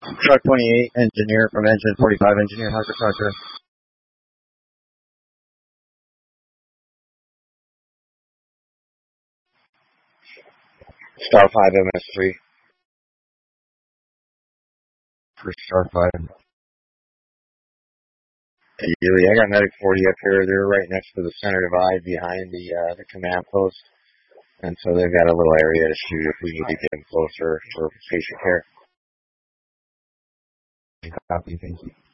Truck 28, engineer from engine 45, engineer, how's your trucker? Star 5 MS3 for Star 5. Hey, Yuri, I got Medic 40 up here. They're right next to the center divide behind the command post. And so they've got a little area to shoot if we need to get them closer for patient care. Copy, thank you.